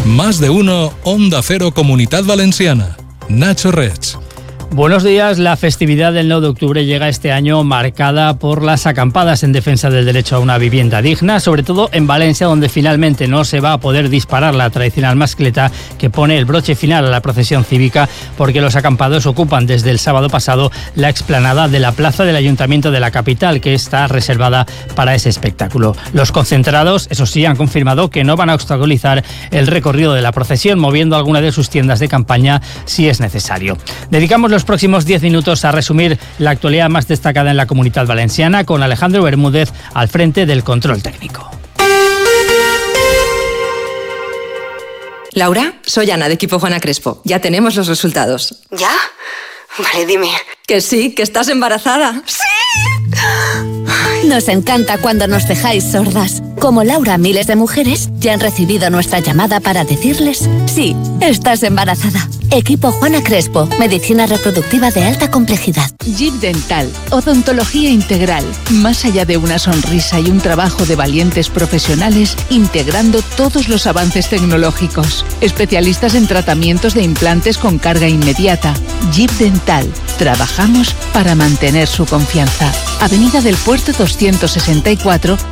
Más de uno, Onda Cero Comunitat Valenciana. Nacho Reig. Buenos días. La festividad del 9 de octubre llega este año marcada por las acampadas en defensa del derecho a una vivienda digna, sobre todo en Valencia, donde finalmente no se va a poder disparar la tradicional mascleta que pone el broche final a la procesión cívica, porque los acampados ocupan desde el sábado pasado la explanada de la plaza del Ayuntamiento de la capital, que está reservada para ese espectáculo. Los concentrados, eso sí, han confirmado que no van a obstaculizar el recorrido de la procesión, moviendo alguna de sus tiendas de campaña si es necesario. Dedicamos los próximos 10 minutos a resumir la actualidad más destacada en la Comunitat Valenciana, con Alejandro Bermúdez al frente del control técnico. Laura, soy Ana, de Equipo Juana Crespo. Ya tenemos los resultados. ¿Ya? Vale, dime. Que sí, que estás embarazada. ¡Sí! Nos encanta cuando nos dejáis sordas. Como Laura, miles de mujeres ya han recibido nuestra llamada para decirles: sí, estás embarazada. Equipo Juana Crespo, medicina reproductiva de alta complejidad. Jeep Dental, odontología integral. Más allá de una sonrisa y un trabajo de valientes profesionales, integrando todos los avances tecnológicos. Especialistas en tratamientos de implantes con carga inmediata. Jeep Dental. Trabajamos para mantener su confianza. Avenida del Puerto 264,